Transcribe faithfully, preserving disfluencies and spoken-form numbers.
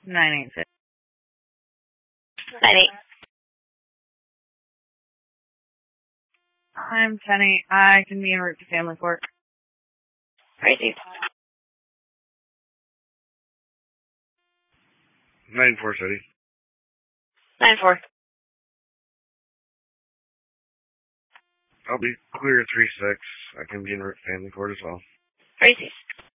Nine eight six. Nine eight. I'm ten eight. I can be en route to family court. Crazy. Nine four city. Nine four. I'll be clear three six. I can be en route to family court as well. Crazy.